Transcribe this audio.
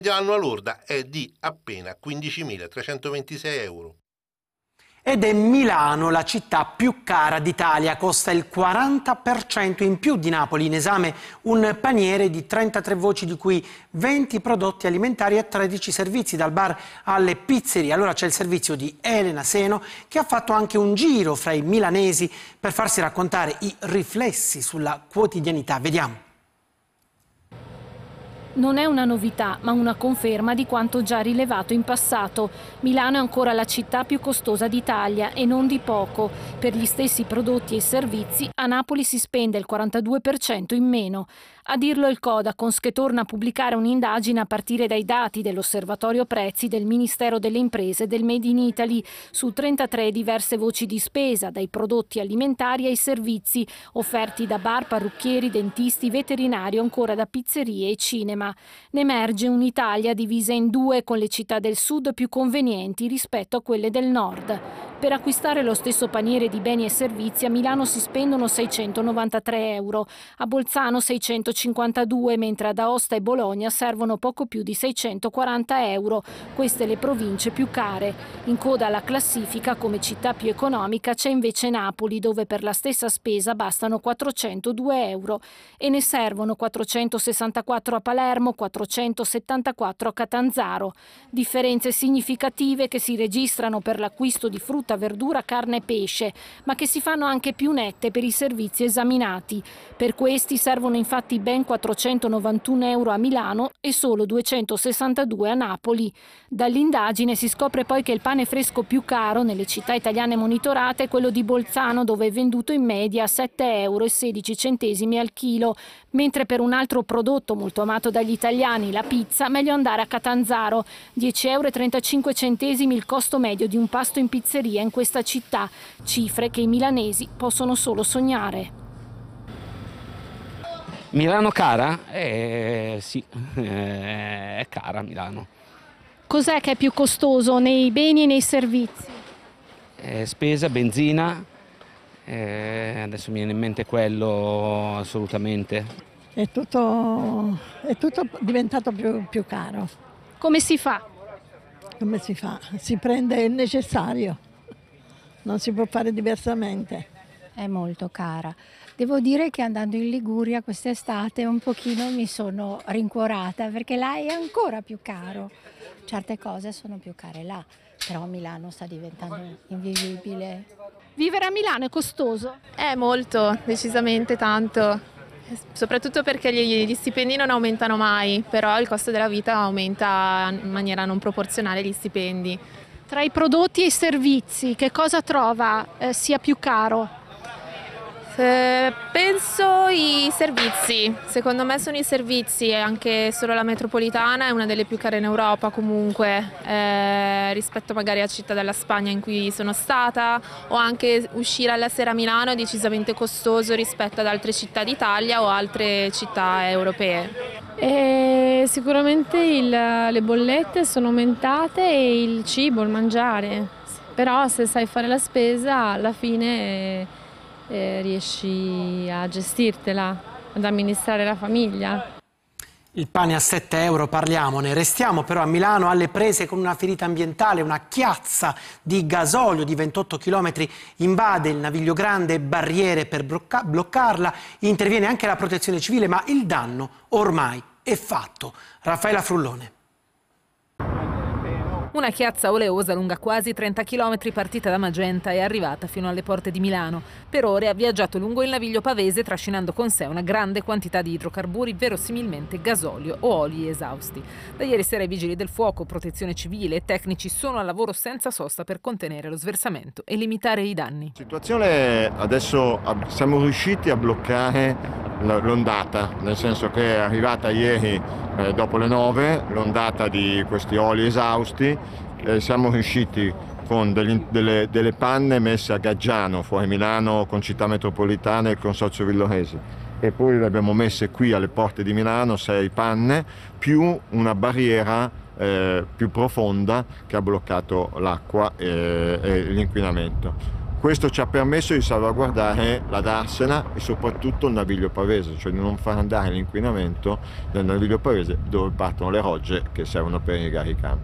L'annual lorda è di appena 15.326 euro. Ed è Milano la città più cara d'Italia, costa il 40% in più di Napoli. In esame un paniere di 33 voci, di cui 20 prodotti alimentari e 13 servizi, dal bar alle pizzerie. Allora c'è il servizio di Elena Seno, che ha fatto anche un giro fra i milanesi per farsi raccontare i riflessi sulla quotidianità. Vediamo. Non è una novità, ma una conferma di quanto già rilevato in passato. Milano è ancora la città più costosa d'Italia e non di poco. Per gli stessi prodotti e servizi a Napoli si spende il 42% in meno. A dirlo il Codacons, che torna a pubblicare un'indagine a partire dai dati dell'Osservatorio Prezzi del Ministero delle Imprese e del Made in Italy su 33 diverse voci di spesa, dai prodotti alimentari ai servizi offerti da bar, parrucchieri, dentisti, veterinari o ancora da pizzerie e cinema. Ne emerge un'Italia divisa in due, con le città del sud più convenienti rispetto a quelle del nord. Per acquistare lo stesso paniere di beni e servizi a Milano si spendono 693 euro, a Bolzano 652, mentre ad Aosta e Bologna servono poco più di 640 euro. Queste le province più care. In coda alla classifica come città più economica c'è invece Napoli, dove per la stessa spesa bastano 402 euro e ne servono 464 a Palermo, 474 a Catanzaro. Differenze significative che si registrano per l'acquisto di frutta, verdura, carne e pesce, ma che si fanno anche più nette per i servizi esaminati. Per questi servono infatti ben 491 euro a Milano e solo 262 a Napoli. Dall'indagine si scopre poi che il pane fresco più caro nelle città italiane monitorate è quello di Bolzano, dove è venduto in media a 7,16 euro al chilo, mentre per un altro prodotto molto amato dagli italiani, la pizza, meglio andare a Catanzaro, 10,35 euro il costo medio di un pasto in pizzeria in questa città, cifre che i milanesi possono solo sognare. Milano cara? Sì, è cara Milano. Cos'è che è più costoso nei beni e nei servizi? Spesa, benzina, adesso mi viene in mente quello assolutamente. È tutto diventato più caro. Come si fa? Come si fa? Si prende il necessario, non si può fare diversamente. È molto cara. Devo dire che andando in Liguria quest'estate un pochino mi sono rincuorata, perché là è ancora più caro. Certe cose sono più care là, però Milano sta diventando invivibile. Vivere a Milano è costoso? Molto, decisamente tanto, soprattutto perché gli stipendi non aumentano mai, però il costo della vita aumenta in maniera non proporzionale agli stipendi. Tra i prodotti e i servizi, che cosa trova sia più caro? Penso i servizi, secondo me sono i servizi, e anche solo la metropolitana è una delle più care in Europa comunque, rispetto magari a Città della Spagna in cui sono stata, o anche uscire alla sera a Milano è decisamente costoso rispetto ad altre città d'Italia o altre città europee. Sicuramente le bollette sono aumentate e il cibo, il mangiare, però se sai fare la spesa alla fine riesci a gestirtela, ad amministrare la famiglia. Il pane a 7 euro, parliamone. Restiamo però a Milano, alle prese con una ferita ambientale. Una chiazza di gasolio di 28 km invade il Naviglio Grande, barriere per bloccarla, interviene anche la protezione civile, ma il danno ormai è fatto. Raffaella Frullone. Una chiazza oleosa lunga quasi 30 km, partita da Magenta, è arrivata fino alle porte di Milano. Per ore ha viaggiato lungo il Naviglio Pavese, trascinando con sé una grande quantità di idrocarburi, verosimilmente gasolio o oli esausti. Da ieri sera i vigili del fuoco, protezione civile e tecnici sono al lavoro senza sosta per contenere lo sversamento e limitare i danni. La situazione adesso siamo riusciti a bloccare l'ondata, nel senso che è arrivata ieri dopo le 9 l'ondata di questi oli esausti. Siamo riusciti con delle panne messe a Gaggiano, fuori Milano, con Città Metropolitana e il Consorzio Villoresi, e poi le abbiamo messe qui alle porte di Milano, 6 panne, più una barriera più profonda che ha bloccato l'acqua e l'inquinamento. Questo ci ha permesso di salvaguardare la Darsena e soprattutto il Naviglio Pavese, cioè di non far andare l'inquinamento del Naviglio Pavese dove partono le rogge che servono per irrigare i campi.